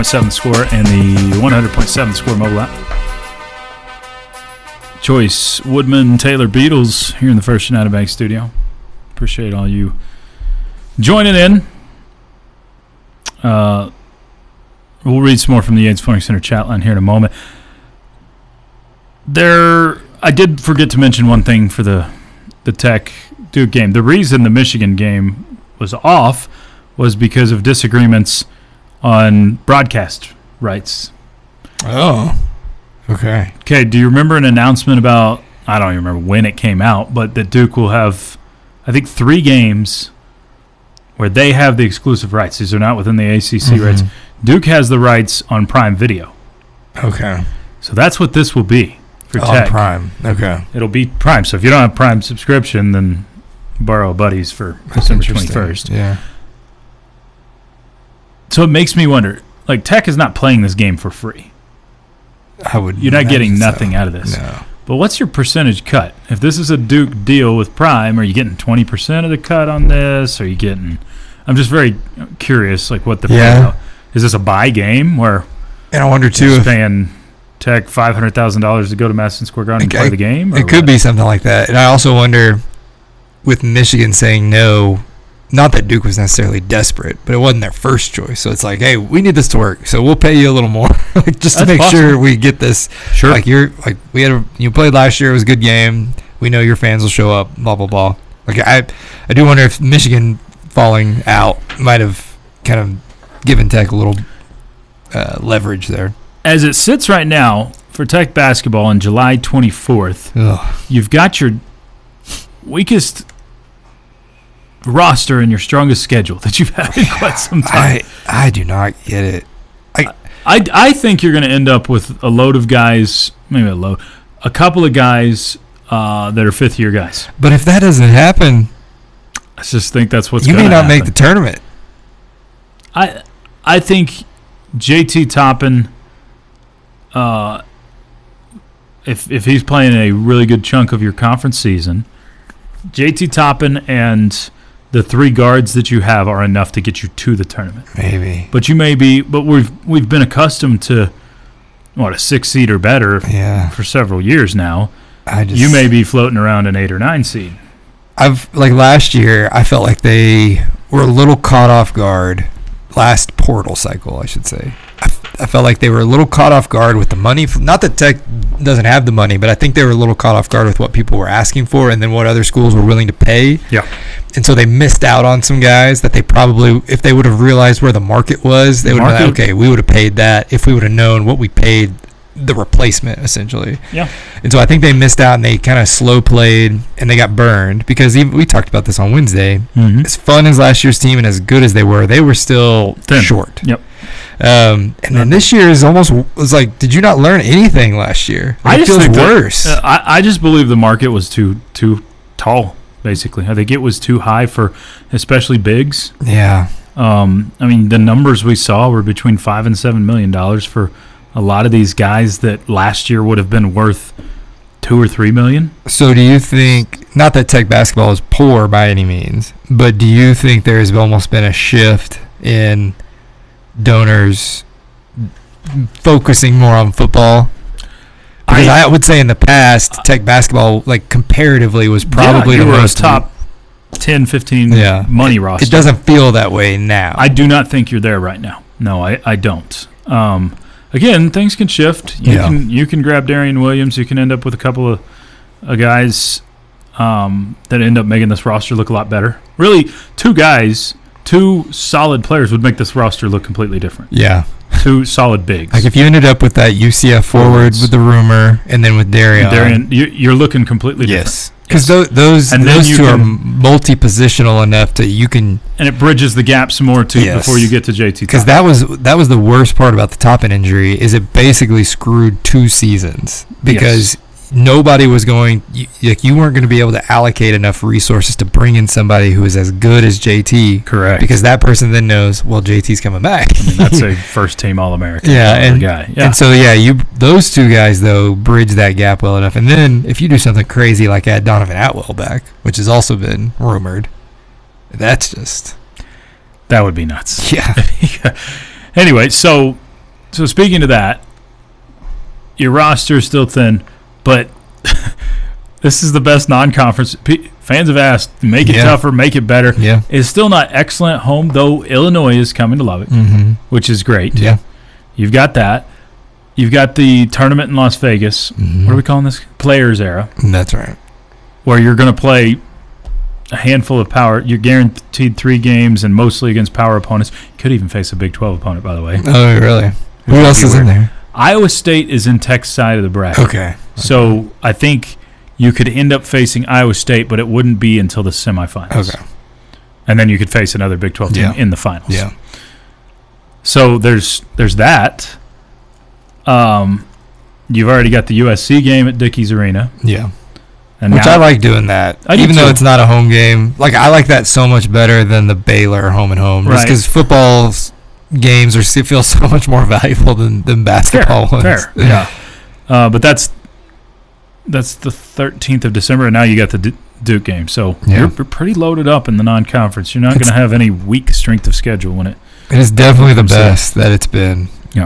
7 Score and the 100.7 Score mobile app. Choice Woodman Taylor Beatles here in the First United Bank studio. Appreciate all you joining in. We'll read some more from the Yates Flooring Center chat line here in a moment. I did forget to mention one thing for the Tech Duke game. The reason the Michigan game was off was because of disagreements on broadcast rights. Oh, okay. Okay, do you remember an announcement about, I don't even remember when it came out, but that Duke will have, I think, 3 games where they have the exclusive rights. These are not within the ACC rights. Duke has the rights on Prime Video. Okay. So that's what this will be for Tech. On Prime. Okay. It'll be Prime. So if you don't have Prime subscription, then borrow buddies for December 21st. Yeah. So it makes me wonder, like, Tech is not playing this game for free. You're not getting nothing out of this. No. But what's your percentage cut? If this is a Duke deal with Prime, are you getting 20% of the cut on this? Are you getting... I'm just very curious, like, what the... Yeah. Is this a buy game where... And I wonder, too, if... paying Tech $500,000 to go to Madison Square Garden and play the game? It could be something like that. And I also wonder, with Michigan saying no... Not that Duke was necessarily desperate, but it wasn't their first choice. So it's like, hey, we need this to work, so we'll pay you a little more, just to make sure we get this. Sure. Like you played last year, it was a good game. We know your fans will show up. Blah blah blah. Like I do wonder if Michigan falling out might have kind of given Tech a little leverage there. As it sits right now for Tech basketball on July 24th, you've got your weakest roster and your strongest schedule that you've had in quite some time. I do not get it. I think you're going to end up with a load of guys, maybe a couple of guys that are fifth-year guys. But if that doesn't happen, I just think that's what's going to happen. You may not happen. make the tournament. I think JT Toppin, if he's playing a really good chunk of your conference season, JT Toppin and the 3 guards that you have are enough to get you to the tournament. Maybe. But we've been accustomed to a 6 seed or better for several years now. You may be floating around an 8 or 9 seed. Last year, I felt like they were a little caught off guard. Last portal cycle, I should say. I felt like they were a little caught off guard with the money. Not that Tech doesn't have the money, but I think they were a little caught off guard with what people were asking for and then what other schools were willing to pay. Yeah. And so they missed out on some guys that they probably, if they would have realized where the market was, they would have been like, okay, we would have paid that if we would have known what we paid the replacement, essentially. Yeah. And so I think they missed out and they kind of slow played and they got burned because we talked about this on Wednesday. Mm-hmm. As fun as last year's team and as good as they were still short. Yep. And then this year was like, did you not learn anything last year? It feels worse. I just believe the market was too tall, basically. I think it was too high for especially bigs. Yeah. I mean, the numbers we saw were between $5 and $7 million for a lot of these guys that last year would have been worth $2 or $3 million. So do you think, not that Tech basketball is poor by any means, but do you think there has almost been a shift in donors focusing more on football? Because I would say in the past, Tech basketball, like comparatively, was probably the most top 10, 15 money roster. It doesn't feel that way now. I do not think you're there right now. No, I don't. Again, things can shift. You can grab Darian Williams. You can end up with a couple of guys that end up making this roster look a lot better. Really, 2 solid players would make this roster look completely different. Yeah. 2 solid bigs. Like if you ended up with that UCF forward with the rumor and then with Darian, you're looking completely different. Yes. Because those 2 are multi-positional enough that you can... And it bridges the gap some more, too, before you get to JT. Because that was the worst part about the Toppin injury, is it basically screwed 2 seasons. Because nobody was going... You weren't going to be able to allocate enough resources to bring in somebody who is as good as JT. Correct. Because that person then knows, well, JT's coming back. I mean, that's a first-team All-American guy. And so, those 2 guys, though, bridge that gap well enough. And then if you do something crazy like add Donovan Atwell back, which has also been rumored, that's just... That would be nuts. Yeah. Anyway, so So speaking of that, your roster is still thin, but this is the best non-conference. Fans have asked, make it tougher, make it better. Yeah. It's still not excellent at home, though Illinois is coming to Lubbock, which is great. Yeah. You've got that. You've got the tournament in Las Vegas. What are we calling this? Players Era. That's right. Where you're going to play a handful of power. You're guaranteed 3 games and mostly against power opponents. You could even face a Big 12 opponent, by the way. Oh, really? Who else is in there? Iowa State is in Tech's side of the bracket. Okay. So I think you could end up facing Iowa State, but it wouldn't be until the semifinals. Okay. And then you could face another Big 12 team in the finals. Yeah. So there's that. You've already got the USC game at Dickies Arena. Yeah. And which I like doing that. Even though it's not a home game. Like, I like that so much better than the Baylor home and home. Just because football's games feel so much more valuable than basketball ones. Fair. Yeah. But that's the 13th of December, and now you got the Duke game. So you're pretty loaded up in the non-conference. You're not going to have any weak strength of schedule when it is definitely the best that it's been. Yeah.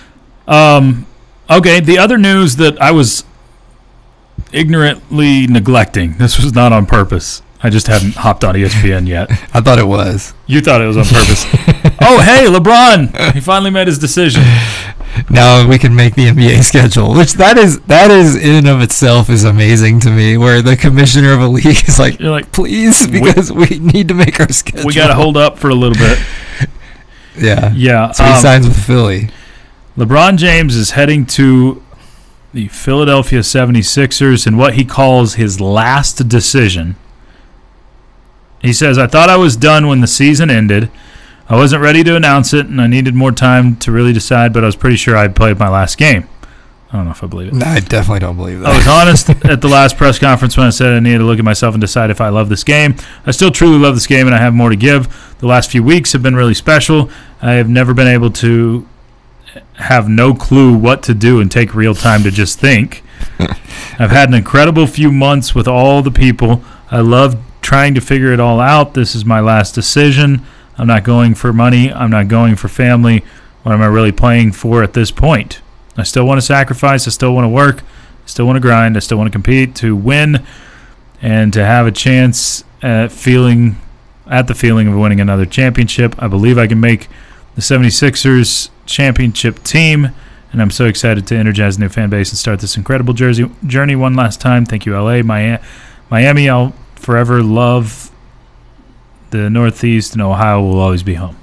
Okay, the other news that I was ignorantly neglecting. This was not on purpose. I just haven't hopped on ESPN yet. I thought it was. You thought it was on purpose. Oh, hey, LeBron. He finally made his decision. Now we can make the NBA schedule, which that is in and of itself is amazing to me, where the commissioner of a league is like, you're like, please, because we need to make our schedule. We got to hold up for a little bit. Yeah. Yeah. So he signs with Philly. LeBron James is heading to the Philadelphia 76ers in what he calls his last decision. He says, I thought I was done when the season ended. I wasn't ready to announce it, and I needed more time to really decide, but I was pretty sure I'd played my last game. I don't know if I believe it. No, I definitely don't believe that. I was honest at the last press conference when I said I needed to look at myself and decide if I love this game. I still truly love this game, and I have more to give. The last few weeks have been really special. I have never been able to have no clue what to do and take real time to just think. I've had an incredible few months with all the people. I love trying to figure it all out. This is my last decision. I'm not going for money. I'm not going for family. What am I really playing for at this point? I still want to sacrifice. I still want to work. I still want to grind. I still want to compete to win and to have a chance at the feeling of winning another championship. I believe I can make the 76ers championship team, and I'm so excited to energize a new fan base and start this incredible journey one last time. Thank you, LA. Miami, I'll forever love. The Northeast and Ohio will always be home.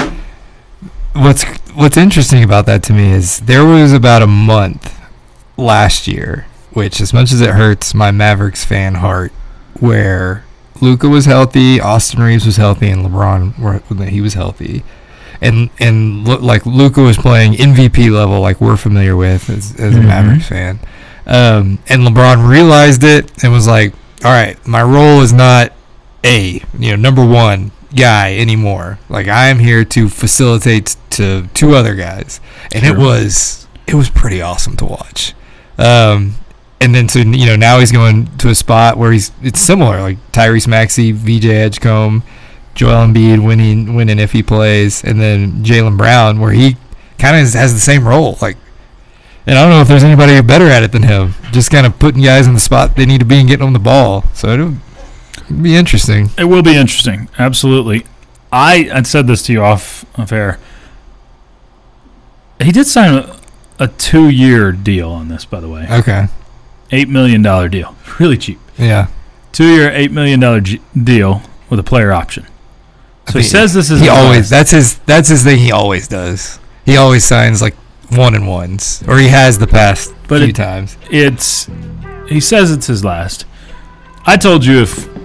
What's interesting about that to me is there was about a month last year, which as much as it hurts my Mavericks fan heart, where Luka was healthy, Austin Reeves was healthy, and LeBron he was healthy, and like Luka was playing MVP level, like we're familiar with as a Mavericks fan, and LeBron realized it and was like, all right, my role is not number one guy anymore. Like, I am here to facilitate to 2 other guys, and it was pretty awesome to watch. And then now he's going to a spot where it's similar, like Tyrese Maxey, VJ Edgecombe, Joel Embiid winning if he plays, and then Jaylen Brown, where he kind of has the same role. Like, and I don't know if there's anybody better at it than him, just kind of putting guys in the spot they need to be and getting them the ball. So it'll be interesting. It will be interesting. Absolutely. I said this to you off air. He did sign a 2-year deal on this, by the way. Okay. $8 million deal. Really cheap. Yeah. 2-year, $8 million deal with a player option. So he says this is that's his thing. He always does. He always signs like 1-and-1s, or he has the past few times. He says it's his last. I told you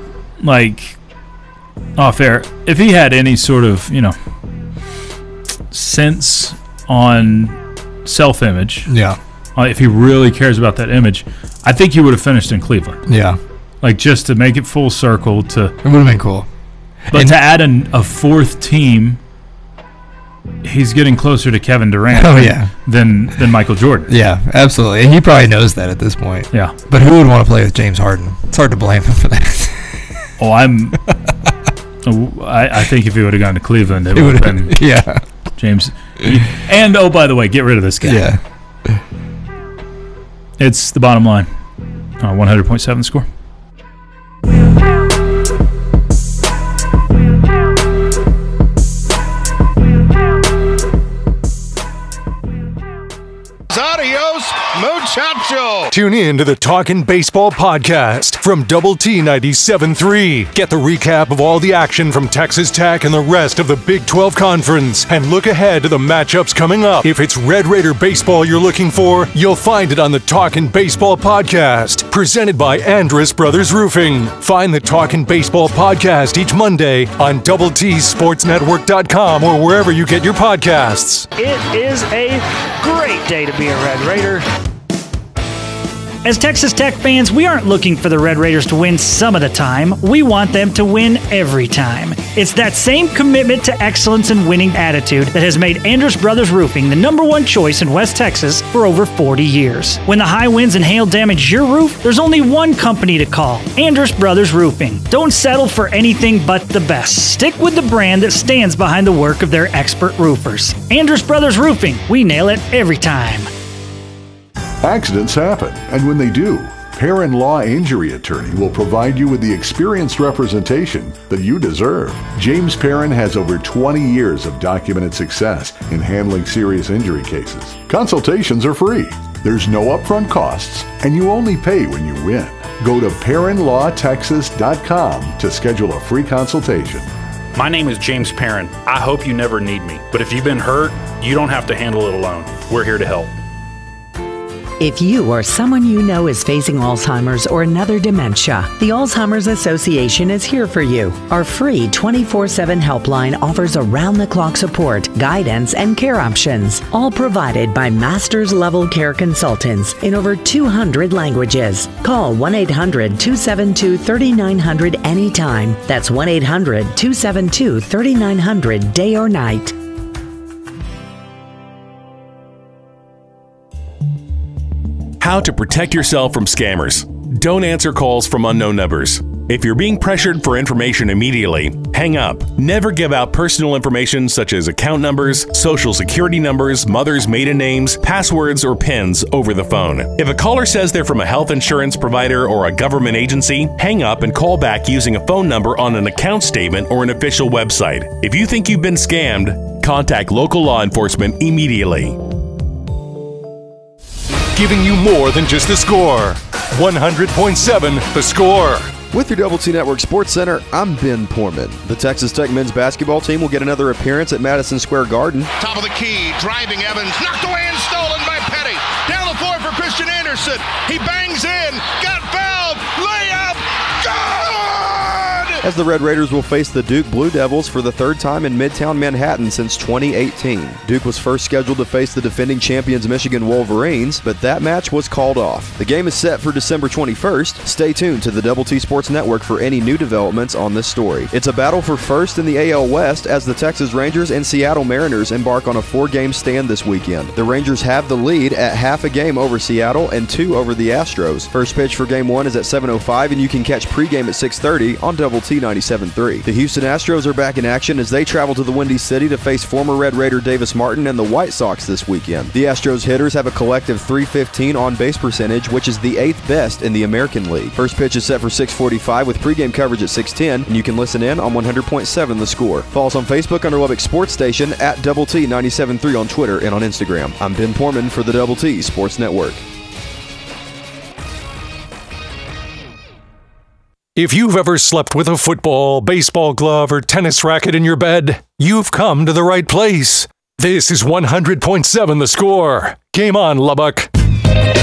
off air, if he had any sort of sense on self-image, if he really cares about that image, I think he would have finished in Cleveland. Yeah, like just to make it full circle. It would have been cool. But to add a 4th team, he's getting closer to Kevin Durant than Michael Jordan. Yeah, absolutely. And he probably knows that at this point. Yeah. But who would want to play with James Harden? It's hard to blame him for that. I think if he would have gone to Cleveland, it would have been yeah. James. And, oh, by the way, get rid of this guy. Yeah. It's the bottom line. 100.7 Score. Adios, muchacho. Tune in to the Talkin' Baseball podcast from Double T 97.3. Get the recap of all the action from Texas Tech and the rest of the Big 12 Conference. And look ahead to the matchups coming up. If it's Red Raider baseball you're looking for, you'll find it on the Talkin' Baseball podcast, presented by Andrus Brothers Roofing. Find the Talkin' Baseball podcast each Monday on DoubleTSportsNetwork.com or wherever you get your podcasts. It is a great day to be a Red Raider. As Texas Tech fans, we aren't looking for the Red Raiders to win some of the time. We want them to win every time. It's that same commitment to excellence and winning attitude that has made Andrus Brothers Roofing the #1 choice in West Texas for over 40 years. When the high winds and hail damage your roof, there's only one company to call, Andrus Brothers Roofing. Don't settle for anything but the best. Stick with the brand that stands behind the work of their expert roofers. Andrus Brothers Roofing, we nail it every time. Accidents happen, and when they do, Perrin Law Injury Attorney will provide you with the experienced representation that you deserve. James Perrin has over 20 years of documented success in handling serious injury cases. Consultations are free. There's no upfront costs, and you only pay when you win. Go to PerrinLawTexas.com to schedule a free consultation. My name is James Perrin. I hope you never need me, but if you've been hurt, you don't have to handle it alone. We're here to help. If you or someone you know is facing Alzheimer's or another dementia, the Alzheimer's Association is here for you. Our free 24/7 helpline offers around-the-clock support, guidance, and care options, all provided by master's-level care consultants in over 200 languages. Call 1-800-272-3900 anytime. That's 1-800-272-3900 day or night. How to protect yourself from scammers. Don't answer calls from unknown numbers. If you're being pressured for information immediately, hang up. Never give out personal information such as account numbers, social security numbers, mother's maiden names, passwords, or PINs over the phone. If a caller says they're from a health insurance provider or a government agency, hang up and call back using a phone number on an account statement or an official website. If you think you've been scammed, contact local law enforcement immediately. Giving you more than just the score. 100.7 The Score. With your Double T Network Sports Center, I'm Ben Portman. The Texas Tech men's basketball team will get another appearance at Madison Square Garden. Top of the key, driving Evans, knocked away and stolen by Petty. Down the floor for Christian Anderson. He bangs in, got fouled, layup, good! As the Red Raiders will face the Duke Blue Devils for the third time in Midtown Manhattan since 2018. Duke was first scheduled to face the defending champions Michigan Wolverines, but that match was called off. The game is set for December 21st. Stay tuned to the Double T Sports Network for any new developments on this story. It's a battle for first in the AL West as the Texas Rangers and Seattle Mariners embark on a 4-game stand this weekend. The Rangers have the lead at half a game over Seattle and 2 over the Astros. First pitch for Game 1 is at 7:05, and you can catch pregame at 6:30 on Double T 97.3. The Houston Astros are back in action as they travel to the Windy City to face former Red Raider Davis Martin and the White Sox this weekend. The Astros hitters have a collective .315 on-base percentage, which is the 8th best in the American League. First pitch is set for 6:45 with pregame coverage at 6:10, and you can listen in on 100.7 The Score. Follow us on Facebook under Lubbock Sports Station, at Double T 97.3 on Twitter and on Instagram. I'm Ben Portman for the Double T Sports Network. If you've ever slept with a football, baseball glove, or tennis racket in your bed, you've come to the right place. This is 100.7 The Score. Game on, Lubbock.